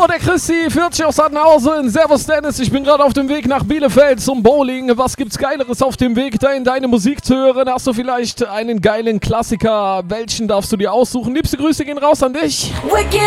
der Christi, 40 aus Sandhausen. Servus Dennis, ich bin gerade auf dem Weg nach Bielefeld zum Bowling. Was gibt's Geileres auf dem Weg dahin, deine Musik zu hören? Hast du vielleicht einen geilen Klassiker? Welchen darfst du dir aussuchen? Liebste Grüße gehen raus an dich.